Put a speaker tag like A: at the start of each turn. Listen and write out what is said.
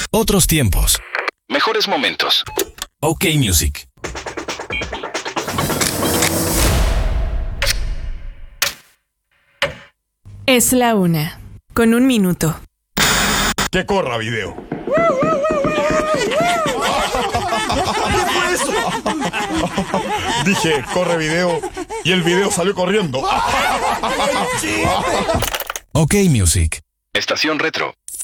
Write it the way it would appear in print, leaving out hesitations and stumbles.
A: Otros tiempos. Mejores momentos. OK Music.
B: Es la 1:01.
C: Que corra video. ¿Qué fue eso? Dije, corre video, y el video salió corriendo.
A: OK Music. Estación Retro.